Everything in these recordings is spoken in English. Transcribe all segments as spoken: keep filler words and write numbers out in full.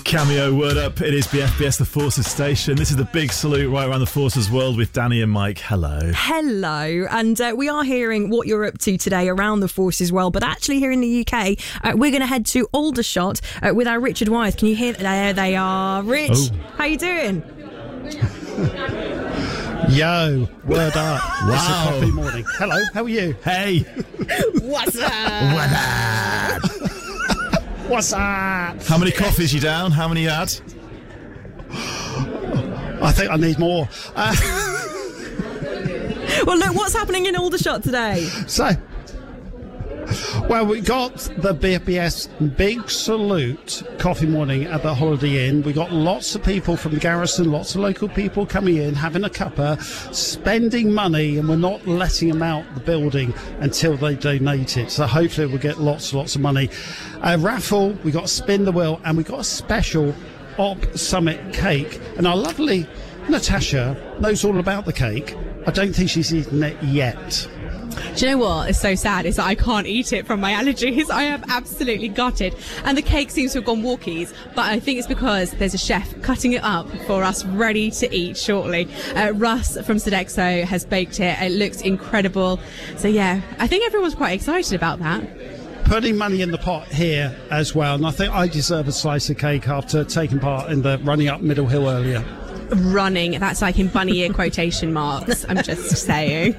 Cameo, word up. It is B F B S, the Forces station. This is the big salute right around the Forces world with Danny and Mike. Hello. Hello. And uh, we are hearing what you're up to today around the Forces world, but actually here in the U K, uh, we're going to head to Aldershot uh, with our Richard Wyeth. Can you hear? There they are. Rich, oh. How you doing? Yo, word up. Wow. It's a coffee morning. Hello, how are you? Hey. What's up? What up? What's up? How many coffees you down? How many you had? I think I need more. Uh, well, look, what's happening in Aldershot today? So, well, we got the B F B S Big Salute coffee morning at the Holiday Inn. We got lots of people from the garrison, lots of local people coming in, having a cuppa, spending money, and we're not letting them out the building until they donate it. So hopefully we'll get lots, lots of money. A raffle, we got Spin the Wheel, and we got a special Op Summit cake. And our lovely Natasha knows all about the cake. I don't think she's eaten it yet. Do you know what is so sad is that I can't eat it from my allergies. I am absolutely gutted. And the cake seems to have gone walkies, but I think it's because there's a chef cutting it up for us ready to eat shortly. Uh, Russ from Sodexo has baked it. It looks incredible. So yeah, I think everyone's quite excited about that. Putting money in the pot here as well, and I think I deserve a slice of cake after taking part in the running up Middle Hill earlier. Running, that's like in bunny ear quotation marks. I'm just saying.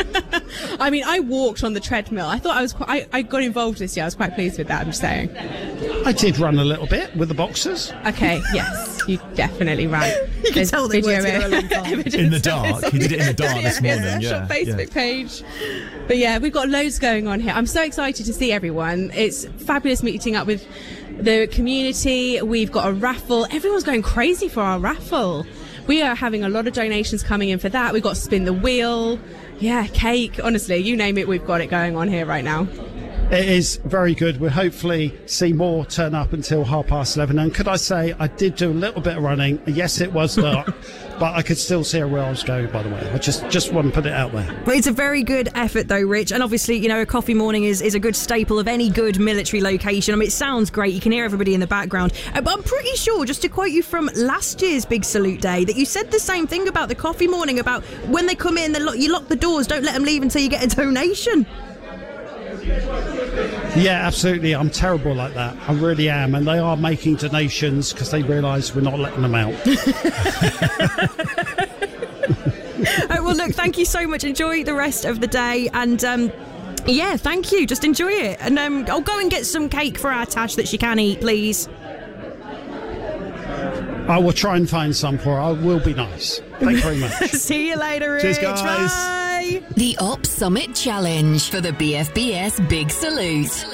I mean, I walked on the treadmill. I thought I was quite, I, I got involved this year. I was quite pleased with that, I'm just saying. I did run a little bit with the boxers. Okay, yes, you definitely ran. You can tell they worked together a long time. In the dark. He did it in the dark yeah, this morning. Yeah, yeah, Facebook yeah. page. But yeah, we've got loads going on here. I'm so excited to see everyone. It's fabulous meeting up with the community. We've got a raffle. Everyone's going crazy for our raffle. We are having a lot of donations coming in for that. We've got Spin the Wheel. Yeah, cake. Honestly, you name it, we've got it going on here right now. It is very good. We'll hopefully see more turn up until half past eleven. And could I say, I did do a little bit of running. Yes, it was dark, but I could still see where I was going, by the way. I just, just want to put it out there. Well, it's a very good effort, though, Rich. And obviously, you know, a coffee morning is, is a good staple of any good military location. I mean, it sounds great. You can hear everybody in the background. Uh, but I'm pretty sure, just to quote you from last year's Big Salute Day, that you said the same thing about the coffee morning, about when they come in, they lock, you lock the doors, don't let them leave until you get a donation. Yeah, absolutely. I'm terrible like that. I really am. And they are making donations because they realise we're not letting them out. uh, well, look, thank you so much. Enjoy the rest of the day. And um, yeah, thank you. Just enjoy it. And um, I'll go and get some cake for our Tash that she can eat, please. I will try and find some for her. I will be nice. Thank you very much. See you later, Rich. Cheers, guys. Bye. The Op Summit Challenge for the B F B S Big Salute.